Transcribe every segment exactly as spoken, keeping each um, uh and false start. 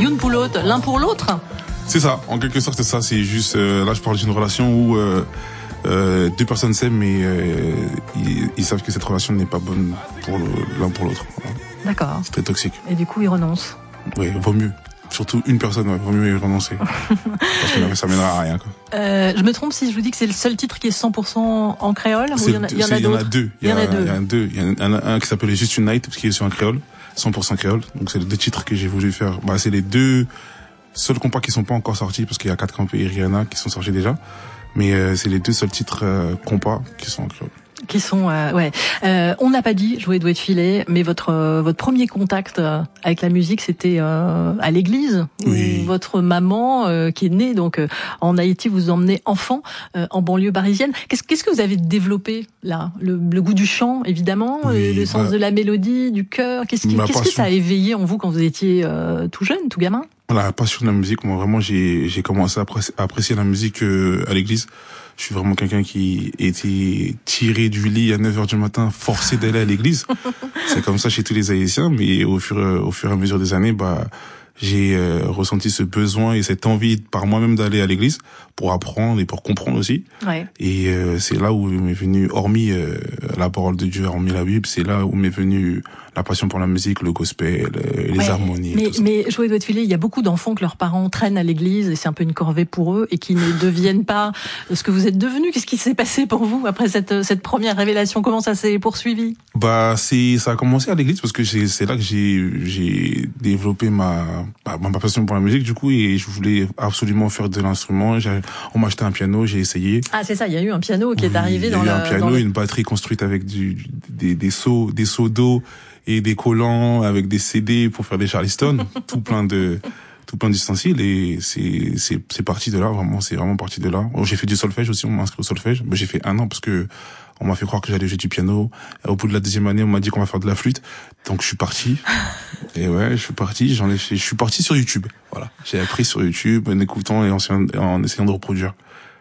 Youn pour l'autre, l'un pour l'autre. C'est ça, en quelque sorte c'est ça, c'est juste, euh, là je parle d'une relation où euh, euh, deux personnes s'aiment mais euh, ils, ils savent que cette relation n'est pas bonne pour le, l'un pour l'autre. Voilà. D'accord. C'est très toxique. Et du coup ils renoncent. Oui, vaut mieux. Surtout une personne, ouais, vaut mieux y renoncer. Parce que ça mènera à rien, quoi. Euh, je me trompe si je vous dis que c'est le seul titre qui est cent pour cent en créole ou il y en a, il y en a Il y en a deux. Il y en a deux. Il y en a deux. Il y en a un qui s'appelle Just Unite, qui est sur un créole, cent pour cent créole. Donc c'est les deux titres que j'ai voulu faire. Bah, c'est les deux seuls compas qui sont pas encore sortis parce qu'il y a quatre campés et Rihanna qui sont sortis déjà. Mais euh, c'est les deux seuls titres euh, compas qui sont en créole. Qui sont euh, ouais. Euh, on n'a pas dit jouer doigt de filet, mais votre euh, votre premier contact euh, avec la musique c'était euh, à l'église. Oui. Où votre maman euh, qui est née donc euh, en Haïti vous emmenez enfant euh, en banlieue parisienne. Qu'est-ce qu'est-ce que vous avez développé là? Le, le goût du chant évidemment, oui, le, le sens bah, de la mélodie, du cœur. Qu'est-ce qui, qu'est-ce que ça a éveillé en vous quand vous étiez euh, tout jeune, tout gamin? La passion de la musique, moi vraiment j'ai j'ai commencé à apprécier, à apprécier la musique euh, à l'église. Je suis vraiment quelqu'un qui était tiré du lit à neuf heures du matin, forcé d'aller à l'église. C'est comme ça chez tous les Haïtiens, mais au fur au fur et à mesure des années, bah j'ai euh, ressenti ce besoin et cette envie par moi-même d'aller à l'église pour apprendre et pour comprendre aussi. Ouais. Et euh, c'est là où m'est venu, hormis euh, la parole de Dieu, hormis la Bible, c'est là où m'est venue la passion pour la musique, le gospel, euh, les ouais, harmonies. Mais, tout ça. mais jouer doigt de filet, il y a beaucoup d'enfants que leurs parents traînent à l'église et c'est un peu une corvée pour eux et qui ne deviennent pas ce que vous êtes devenus. Qu'est-ce qui s'est passé pour vous après cette cette première révélation? Comment ça s'est poursuivi? Bah c'est ça a commencé à l'église parce que c'est c'est là que j'ai j'ai développé ma bah, ma passion pour la musique du coup et je voulais absolument faire de l'instrument. J'ai, on m'a acheté un piano, j'ai essayé. Ah c'est ça, il y a eu un piano qui oui, est arrivé dans le. Il y a eu le, un piano, le... une batterie construite avec du des des seaux des seaux d'eau et des collants avec des C D pour faire des Charleston, tout plein de tout plein d'ustensiles et c'est c'est c'est parti de là vraiment, c'est vraiment parti de là. J'ai fait du solfège aussi, on m'a inscrit au solfège, mais j'ai fait un an parce que on m'a fait croire que j'allais jouer du piano. Au bout de la deuxième année, on m'a dit qu'on va faire de la flûte. Donc je suis parti. Et ouais, je suis parti, j'en ai fait, je suis parti sur YouTube. Voilà. J'ai appris sur YouTube en écoutant et en, en essayant de reproduire.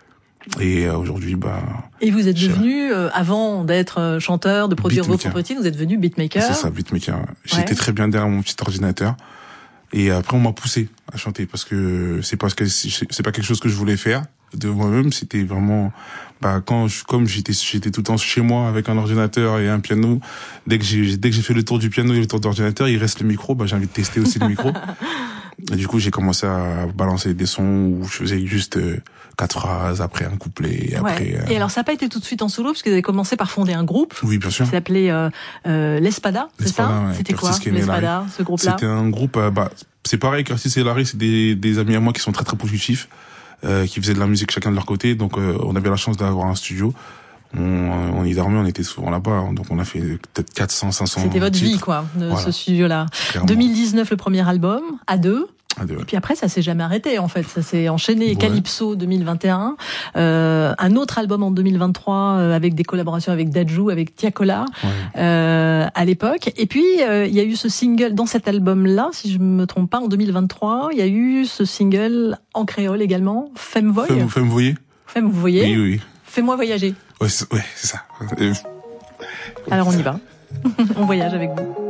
Et euh, aujourd'hui, bah. Et vous êtes devenu, euh, avant d'être euh, chanteur, de produire vos propres titres, vous êtes devenu beatmaker. C'est ça, beatmaker. Ouais. J'étais ouais. très bien derrière mon petit ordinateur. Et après, on m'a poussé à chanter parce que c'est parce que c'est pas quelque chose que je voulais faire de moi-même. C'était vraiment, bah, quand je, comme j'étais, j'étais tout le temps chez moi avec un ordinateur et un piano. Dès que j'ai, dès que j'ai fait le tour du piano et le tour d'ordinateur, il reste le micro. Bah, j'ai envie de tester aussi le micro. Et du coup, j'ai commencé à balancer des sons où je faisais juste euh, quatre phrases, après un couplet, et après... Ouais. Euh... Et alors, ça n'a pas été tout de suite en solo, parce que vous avez commencé par fonder un groupe. Oui, bien sûr. Qui s'appelait euh, euh, L'Espada, c'est ça ouais. C'était quoi, L'Espada, ce groupe-là? C'était un groupe... Euh, bah, c'est pareil, Curtis et Larry, c'est des, des amis à moi qui sont très très positifs, euh, qui faisaient de la musique chacun de leur côté, donc euh, on avait la chance d'avoir un studio. On, on y dormait, on était souvent là-bas, donc on a fait peut-être quatre cents, cinq cents C'était votre titres. vie, quoi, de voilà. ce studio-là. Clairement. deux mille dix-neuf, le premier album, à deux. À deux ouais. Et puis après, ça s'est jamais arrêté, en fait. Ça s'est enchaîné. Ouais. Calypso deux mille vingt et un. Euh, un autre album en deux mille vingt-trois, euh, avec des collaborations avec Dadju, avec Tiakola, ouais. euh, à l'époque. Et puis, euh, il y a eu ce single, dans cet album-là, si je me trompe pas, en deux mille vingt-trois, il y a eu ce single en créole également, Femme Voy. Femme, Femme Voyer. Femme Voyer. Oui, oui. Fais-moi voyager. Ouais, c'est, ouais, c'est ça. Euh... Alors on y va. On voyage avec vous.